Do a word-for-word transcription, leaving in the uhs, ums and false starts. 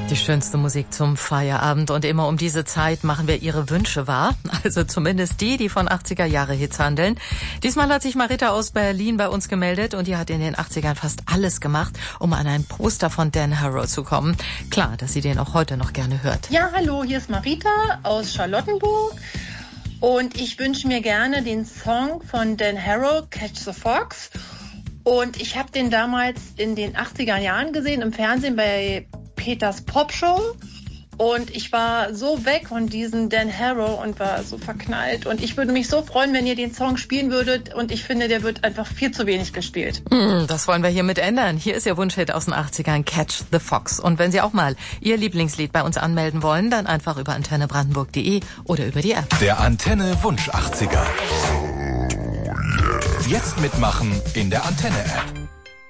Die schönste Musik zum Feierabend und immer um diese Zeit machen wir Ihre Wünsche wahr. Also zumindest die, die von achtziger-Jahre-Hits handeln. Diesmal hat sich Marita aus Berlin bei uns gemeldet und die hat in den achtzigern fast alles gemacht, um an ein Poster von Dan Harrow zu kommen. Klar, dass sie den auch heute noch gerne hört. Ja, hallo, hier ist Marita aus Charlottenburg und ich wünsche mir gerne den Song von Dan Harrow, Catch the Fox. Und ich habe den damals in den achtziger Jahren gesehen im Fernsehen bei Peters Popshow und ich war so weg von diesem Dan Harrow und war so verknallt und ich würde mich so freuen, wenn ihr den Song spielen würdet und ich finde, der wird einfach viel zu wenig gespielt. Mm, das wollen wir hiermit ändern. Hier ist Ihr Wunschhit aus den achtzigern, Catch the Fox. Und wenn Sie auch mal Ihr Lieblingslied bei uns anmelden wollen, dann einfach über antenne brandenburg punkt de oder über die App. Der Antenne Wunsch achtziger. Jetzt mitmachen in der Antenne-App.